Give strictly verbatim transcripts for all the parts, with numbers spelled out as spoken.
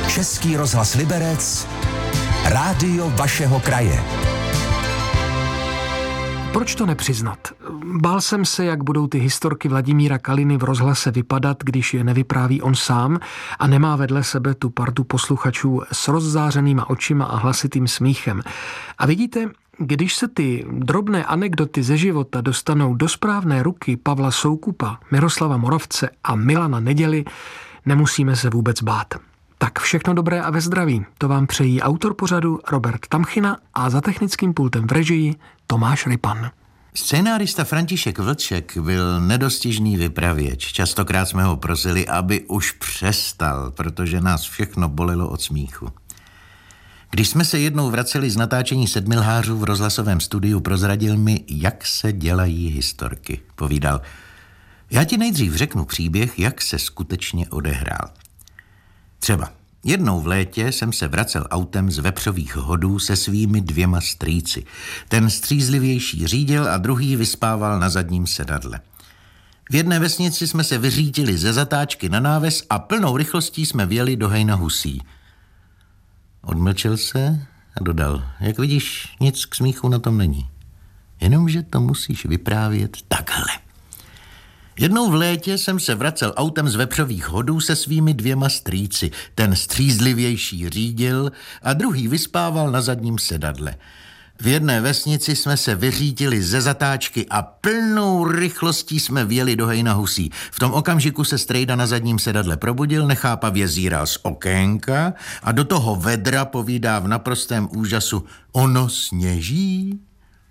Český rozhlas Liberec, rádio vašeho kraje. Proč to nepřiznat? Bál jsem se, jak budou ty historky Vladimíra Kaliny v rozhlase vypadat, když je nevypráví on sám a nemá vedle sebe tu partu posluchačů s rozzářenýma očima a hlasitým smíchem. A vidíte, když se ty drobné anekdoty ze života dostanou do správné ruky Pavla Soukupa, Miroslava Moravce a Milana Neděly, nemusíme se vůbec bát. Tak všechno dobré a ve zdraví. To vám přejí autor pořadu Robert Tamchina a za technickým pultem v režii Tomáš Rypan. Scénárista František Vlček byl nedostižný vypravěč. Častokrát jsme ho prosili, aby už přestal, protože nás všechno bolelo od smíchu. Když jsme se jednou vraceli z natáčení Sedmilhářů v rozhlasovém studiu, prozradil mi, jak se dělají historky. Povídal, já ti nejdřív řeknu příběh, jak se skutečně odehrál. Třeba jednou v létě jsem se vracel autem z Vepřových hodů se svými dvěma strýci. Ten střízlivější řídil a druhý vyspával na zadním sedadle. V jedné vesnici jsme se vyřítili ze zatáčky na náves a plnou rychlostí jsme vjeli do hejna husí. Odmlčel se a dodal, jak vidíš, nic k smíchu na tom není. Jenomže to musíš vyprávět takhle. Jednou v létě jsem se vracel autem z Vepřových hodů se svými dvěma strýci. Ten střízlivější řídil a druhý vyspával na zadním sedadle. V jedné vesnici jsme se vyřítili ze zatáčky a plnou rychlostí jsme vjeli do hejna husí. V tom okamžiku se strejda na zadním sedadle probudil, nechápavě zíral z okénka a do toho vedra povídá v naprostém úžasu, ono sněží?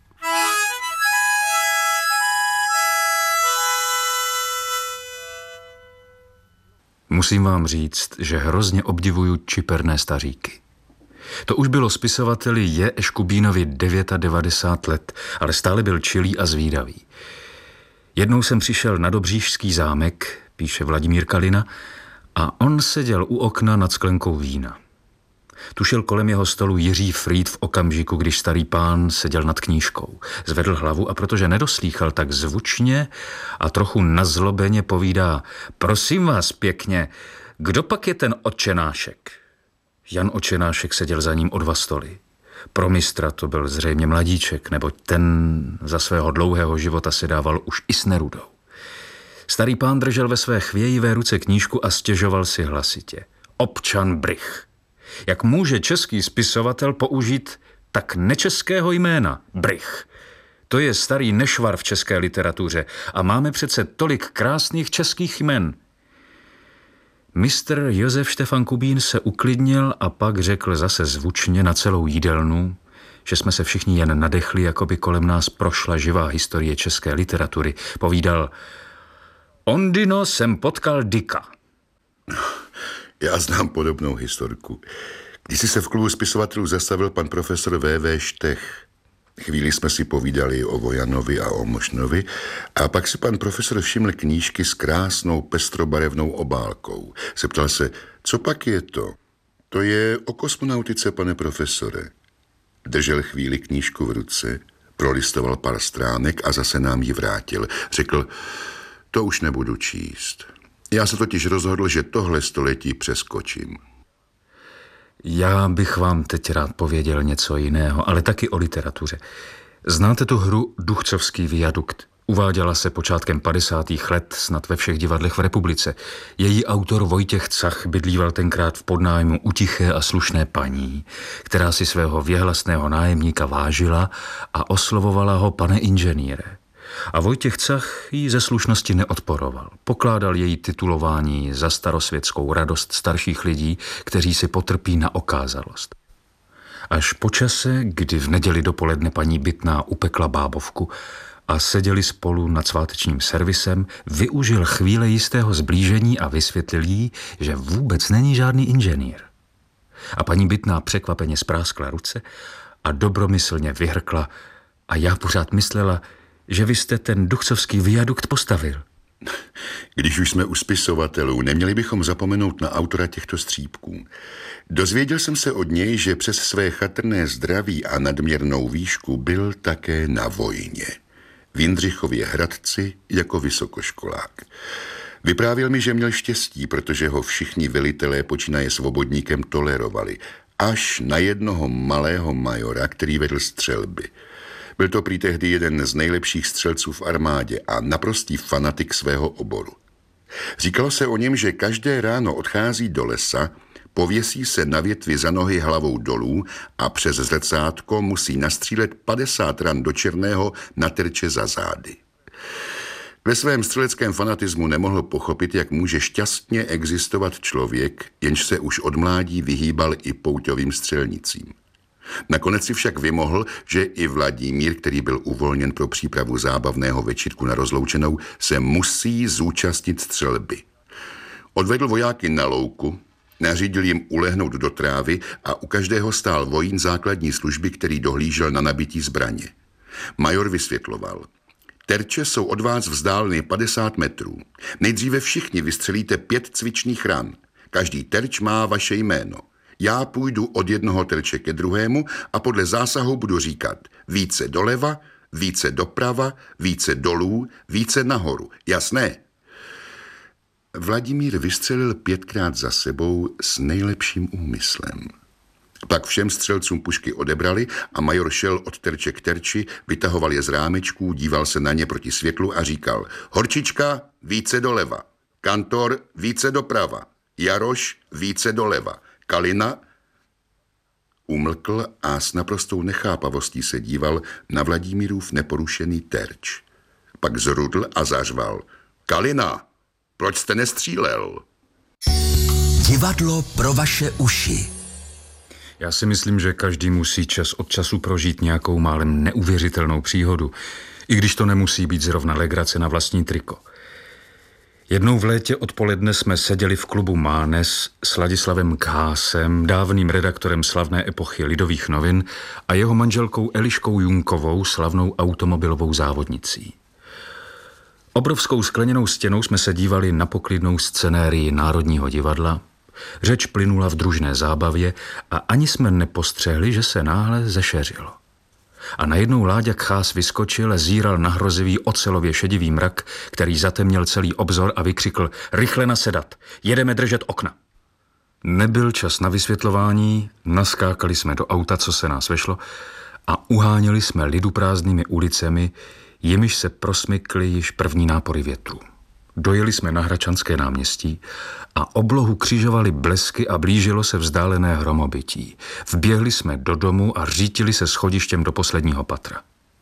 Musím vám říct, že hrozně obdivuju čiperné staříky. To už bylo spisovateli J. Eškubínovi devadesát devět let, ale stále byl čilý a zvídavý. Jednou jsem přišel na Dobříšský zámek, píše Vladimír Kalina, a on seděl u okna nad sklenkou vína. Tušil kolem jeho stolu Jiří Frýd v okamžiku, když starý pán seděl nad knížkou. Zvedl hlavu a protože nedoslýchal, tak zvučně a trochu nazlobeně povídá, prosím vás pěkně, kdo pak je ten Otčenášek? Jan Otčenášek seděl za ním o dva stoly. Pro mistra to byl zřejmě mladíček, neboť ten za svého dlouhého života se dával už i s Nerudou. Starý pán držel ve své chvějivé ruce knížku a stěžoval si hlasitě. Občan Brych. Jak může český spisovatel použít tak nečeského jména? Brych. To je starý nešvar v české literatuře a máme přece tolik krásných českých jmen. Mistr Josef Štefan Kubín se uklidnil a pak řekl zase zvučně na celou jídelnu, že jsme se všichni jen nadechli, jako by kolem nás prošla živá historie české literatury. Povídal, Ondino jsem potkal Dicka. Já znám podobnou historku. Když se v klubu spisovatelů zastavil pan profesor V V Štech. Chvíli jsme si povídali o Vojanovi a o Mošnovi a pak si pan profesor všiml knížky s krásnou pestrobarevnou obálkou. Zeptal se, co pak je to? To je o kosmonautice, pane profesore. Držel chvíli knížku v ruce, prolistoval pár stránek a zase nám ji vrátil. Řekl, to už nebudu číst. Já se totiž rozhodl, že tohle století přeskočím. Já bych vám teď rád pověděl něco jiného, ale taky o literatuře. Znáte tu hru Duchcovský viadukt? Uváděla se počátkem padesátých let snad ve všech divadlech v republice. Její autor Vojtěch Cach bydlíval tenkrát v podnájmu u tiché a slušné paní, která si svého věhlasného nájemníka vážila a oslovovala ho pane inženýre. A Vojtěch Cach jí ze slušnosti neodporoval. Pokládal její titulování za starosvětskou radost starších lidí, kteří si potrpí na okázalost. Až po čase, kdy v neděli dopoledne paní Bytná upekla bábovku a seděli spolu nad svátečním servisem, využil chvíle jistého zblížení a vysvětlil jí, že vůbec není žádný inženýr. A paní Bytná překvapeně spráskla ruce a dobromyslně vyhrkla a já pořád myslela, že vy jste ten Duchcovský viadukt postavil. Když už jsme u spisovatelů, neměli bychom zapomenout na autora těchto střípků. Dozvěděl jsem se od něj, že přes své chatrné zdraví a nadměrnou výšku byl také na vojně. V Jindřichově Hradci jako vysokoškolák. Vyprávěl mi, že měl štěstí, protože ho všichni velitelé počínaje Svobodníkem tolerovali, až na jednoho malého majora, který vedl střelby. Byl to prý tehdy jeden z nejlepších střelců v armádě a naprostý fanatik svého oboru. Říkalo se o něm, že každé ráno odchází do lesa, pověsí se na větvi za nohy hlavou dolů a přes zrcátko musí nastřílet padesát ran do černého na terče za zády. Ve svém střeleckém fanatismu nemohl pochopit, jak může šťastně existovat člověk, jenž se už od mládí vyhýbal i pouťovým střelnicím. Nakonec si však vymohl, že i Vladimír, který byl uvolněn pro přípravu zábavného večírku na rozloučenou, se musí zúčastnit střelby. Odvedl vojáky na louku, nařídil jim ulehnout do trávy a u každého stál vojín základní služby, který dohlížel na nabití zbraně. Major vysvětloval: terče jsou od vás vzdáleny padesát metrů. Nejdříve všichni vystřelíte pět cvičných ran. Každý terč má vaše jméno. Já půjdu od jednoho terče ke druhému a podle zásahu budu říkat více doleva, více doprava, více dolů, více nahoru. Jasné? Vladimír vystřelil pětkrát za sebou s nejlepším úmyslem. Pak všem střelcům pušky odebrali a major šel od terče k terči, vytahoval je z rámečků, díval se na ně proti světlu a říkal: Horčička, více doleva. Kantor, více doprava. Jaroš, více doleva. Kalina umlkl a s naprostou nechápavostí se díval na Vladimírův neporušený terč. Pak zrudl a zařval: Kalina, proč jste nestřílel? Divadlo pro vaše uši. Já si myslím, že každý musí čas od času prožít nějakou málem neuvěřitelnou příhodu, i když to nemusí být zrovna legrace na vlastní triko. Jednou v létě odpoledne jsme seděli v klubu Mánes s Ladislavem Khásem, dávným redaktorem slavné epochy Lidových novin, a jeho manželkou Eliškou Junkovou, slavnou automobilovou závodnicí. Obrovskou skleněnou stěnou jsme se dívali na poklidnou scenérii Národního divadla. Řeč plynula v družné zábavě a ani jsme nepostřehli, že se náhle zešeřilo. A najednou Láďa Khás vyskočil a zíral na hrozivý ocelově šedivý mrak, který zatemněl celý obzor, a vykřikl: Rychle nasedat, jedeme držet okna. Nebyl čas na vysvětlování, naskákali jsme do auta, co se nás vešlo, a uháněli jsme lidu prázdnými ulicemi, jimiž se prosmykly již první nápory větru. Dojeli jsme na Hračanské náměstí a oblohu křižovali blesky a blížilo se vzdálené hromobytí. Vběhli jsme do domu a řítili se schodištěm do posledního patra.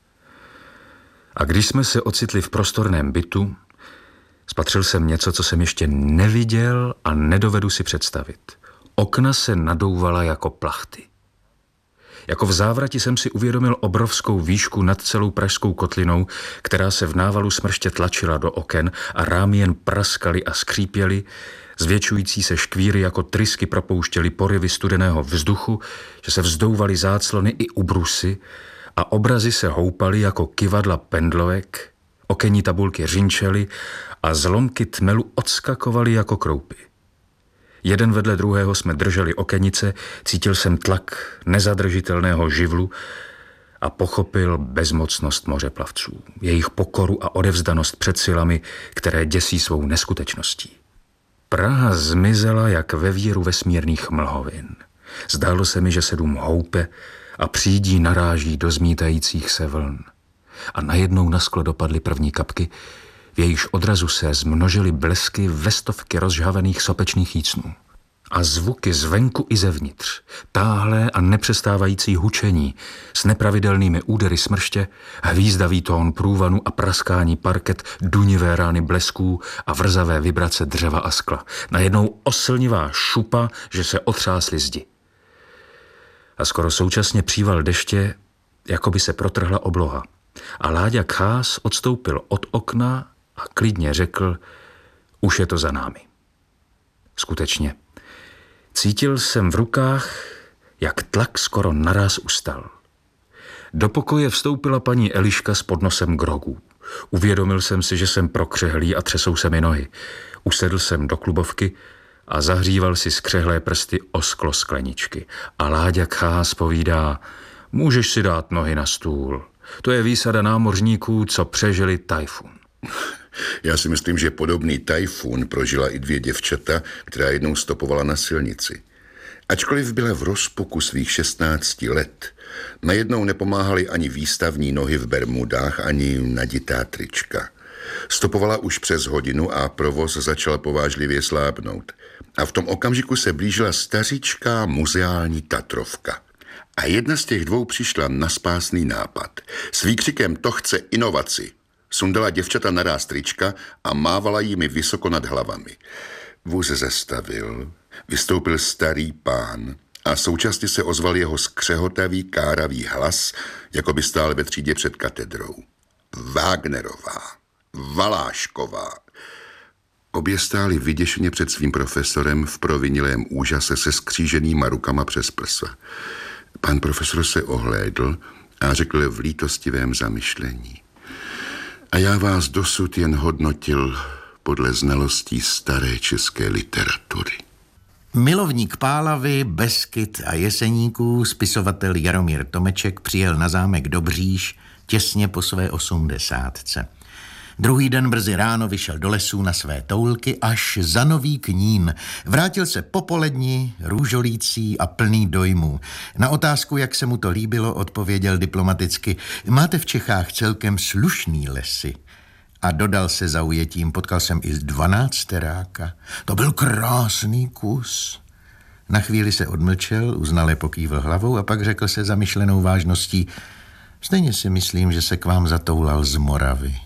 A když jsme se ocitli v prostorném bytu, spatřil jsem něco, co jsem ještě neviděl a nedovedu si představit. Okna se nadouvala jako plachty. Jako v závrati jsem si uvědomil obrovskou výšku nad celou pražskou kotlinou, která se v návalu smrště tlačila do oken a rámy jen praskaly a skřípěly, zvětšující se škvíry jako trysky propouštěly poryvy studeného vzduchu, že se vzdouvaly záclony i ubrusy a obrazy se houpaly jako kyvadla pendlovek, okenní tabulky řinčely a zlomky tmelu odskakovaly jako kroupy. Jeden vedle druhého jsme drželi okenice, cítil jsem tlak nezadržitelného živlu a pochopil bezmocnost mořeplavců, jejich pokoru a odevzdanost před silami, které děsí svou neskutečností. Praha zmizela jak ve víru vesmírných mlhovin. Zdálo se mi, že se dům houpe a přídí naráží do zmítajících se vln. A najednou na sklo dopadly první kapky, v jejíž odrazu se zmnožily blesky ve stovky rozžhavených sopečných jícnů. A zvuky zvenku i zevnitř, táhlé a nepřestávající hučení s nepravidelnými údery smrště, hvízdavý tón průvanu a praskání parket, dunivé rány blesků a vrzavé vibrace dřeva a skla. Najednou oslnivá šupa, že se otřásly zdi. A skoro současně příval deště, jako by se protrhla obloha. A Láďa Khás odstoupil od okna a klidně řekl: Už je to za námi. Skutečně. Cítil jsem v rukách, jak tlak skoro naráz ustal. Do pokoje vstoupila paní Eliška s podnosem grogů. Uvědomil jsem si, že jsem prokřehlý a třesou se mi nohy. Usedl jsem do klubovky a zahříval si skřehlé prsty o sklo skleničky. A Láďa Khás povídá: Můžeš si dát nohy na stůl. To je výsada námořníků, co přežili tajfun. Já si myslím, že podobný tajfun prožila i dvě děvčata, která jednou stopovala na silnici. Ačkoliv byla v rozpuku svých šestnácti let, najednou nepomáhaly ani výstavní nohy v bermudách, ani naditá trička. Stopovala už přes hodinu a provoz začal povážlivě slábnout. A v tom okamžiku se blížila stařičká muzeální Tatrovka. A jedna z těch dvou přišla na spásný nápad. S výkřikem "to chce inovaci" sundala děvčata naráz trička a mávala jimi vysoko nad hlavami. Vůz zastavil, vystoupil starý pán a současně se ozval jeho skřehotavý, káravý hlas, jako by stál ve třídě před katedrou. Wagnerová, Valášková. Obě stály vyděšeně před svým profesorem v provinilém úžase se skříženýma rukama přes prsa. Pan profesor se ohlédl a řekl v lítostivém zamyšlení: a já vás dosud jen hodnotil podle znalostí staré české literatury. Milovník Pálavy, Beskyd a Jeseníků, spisovatel Jaromír Tomeček přijel na zámek Dobříš těsně po své osmdesátce. Druhý den brzy ráno vyšel do lesů na své toulky až za Nový Knín. Vrátil se popoledni, růžolící a plný dojmů. Na otázku, jak se mu to líbilo, odpověděl diplomaticky: máte v Čechách celkem slušný lesy. A dodal se zaujetím: potkal jsem i dvanácteráka. To byl krásný kus. Na chvíli se odmlčel, uznale pokývl hlavou a pak řekl se zamyšlenou vážností: stejně si myslím, že se k vám zatoulal z Moravy.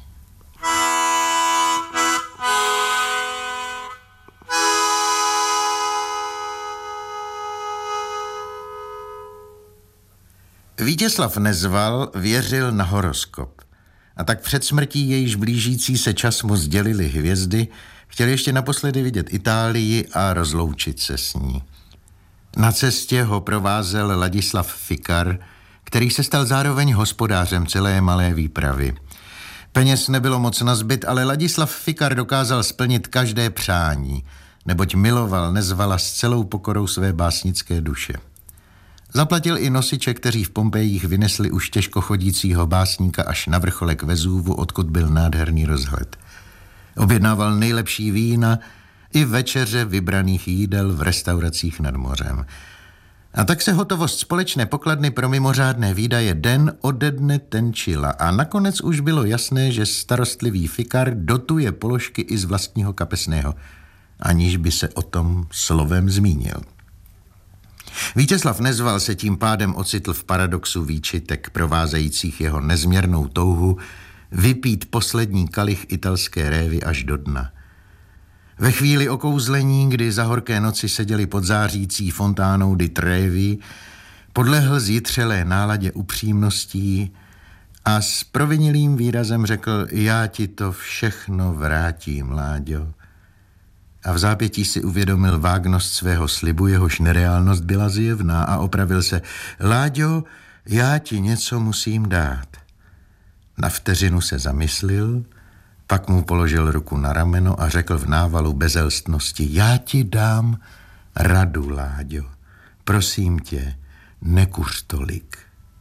Vítězslav Nezval věřil na horoskop. A tak před smrtí, jejíž blížící se čas mu sdělily hvězdy, chtěl ještě naposledy vidět Itálii a rozloučit se s ní. Na cestě ho provázel Ladislav Fikar, který se stal zároveň hospodářem celé malé výpravy. Peněz nebylo moc nazbyt, ale Ladislav Fikar dokázal splnit každé přání, neboť miloval Nezvala s celou pokorou své básnické duše. Zaplatil i nosiče, kteří v Pompejích vynesli už těžko chodícího básníka až na vrcholek Vezúvu, odkud byl nádherný rozhled. Objednával nejlepší vína i večeře vybraných jídel v restauracích nad mořem. A tak se hotovost společné pokladny pro mimořádné výdaje den ode dne tenčila a nakonec už bylo jasné, že starostlivý Fikar dotuje položky i z vlastního kapesného, aniž by se o tom slovem zmínil. Vítězslav Nezval se tím pádem ocitl v paradoxu výčitek provázejících jeho nezměrnou touhu vypít poslední kalich italské révy až do dna. Ve chvíli okouzlení, kdy za horké noci seděli pod zářící fontánou di Trevi, podlehl zjitřelé náladě upřímností a s provinilým výrazem řekl: já ti to všechno vrátím, Láďo. A v zápětí si uvědomil vágnost svého slibu, jehož nereálnost byla zjevná, a opravil se: Láďo, já ti něco musím dát. Na vteřinu se zamyslil, pak mu položil ruku na rameno a řekl v návalu bezelstnosti: já ti dám radu, Láďo. Prosím tě, nekuř tolik.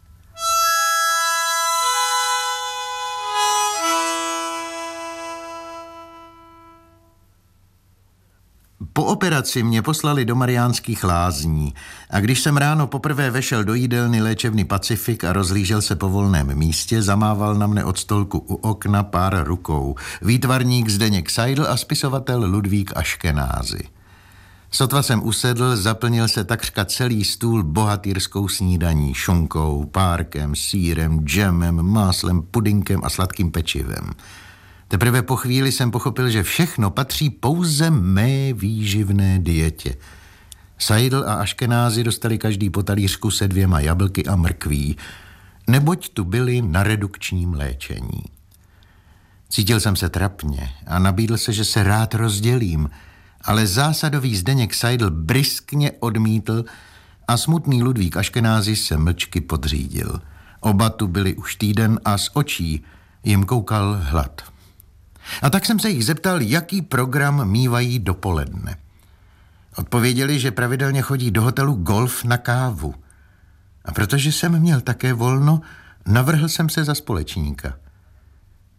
Po operaci mě poslali do Mariánských Lázní a když jsem ráno poprvé vešel do jídelny léčebny Pacifik a rozhlížel se po volném místě, zamával na mne od stolku u okna pár rukou. Výtvarník Zdeněk Seidl a spisovatel Ludvík Aškenázy. Sotva jsem usedl, zaplnil se takřka celý stůl bohatýrskou snídaní, šunkou, párkem, sýrem, džemem, máslem, pudinkem a sladkým pečivem. Teprve po chvíli jsem pochopil, že všechno patří pouze mé výživné dietě. Seidl a Aškenázy dostali každý po talířku se dvěma jablky a mrkví, neboť tu byli na redukčním léčení. Cítil jsem se trapně a nabídl se, že se rád rozdělím, ale zásadový Zdeněk Seidl bryskně odmítl a smutný Ludvík Aškenázy se mlčky podřídil. Oba tu byli už týden a z očí jim koukal hlad. A tak jsem se jich zeptal, jaký program mívají dopoledne. Odpověděli, že pravidelně chodí do hotelu Golf na kávu. A protože jsem měl také volno, navrhl jsem se za společníka.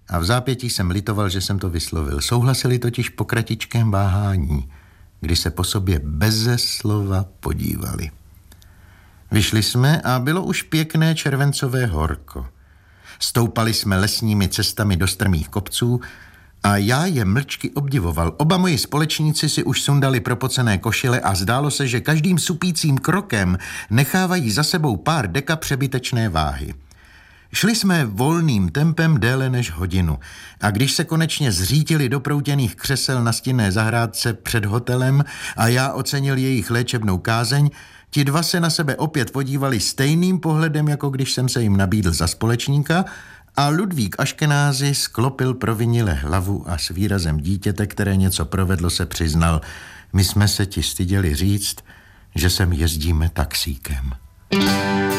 A v zápětí jsem litoval, že jsem to vyslovil. Souhlasili totiž po kratičkém váhání, kdy se po sobě beze slova podívali. Vyšli jsme a bylo už pěkné červencové horko. Stoupali jsme lesními cestami do strmých kopců a já je mlčky obdivoval. Oba moji společníci si už sundali propocené košile a zdálo se, že každým supícím krokem nechávají za sebou pár deka přebytečné váhy. Šli jsme volným tempem déle než hodinu a když se konečně zřítili do proutěných křesel na stinné zahrádce před hotelem a já ocenil jejich léčebnou kázeň, ti dva se na sebe opět podívali stejným pohledem, jako když jsem se jim nabídl za společníka, a Ludvík Aškenázy sklopil provinile hlavu a s výrazem dítěte, které něco provedlo, se přiznal: my jsme se ti styděli říct, že sem jezdíme taxíkem.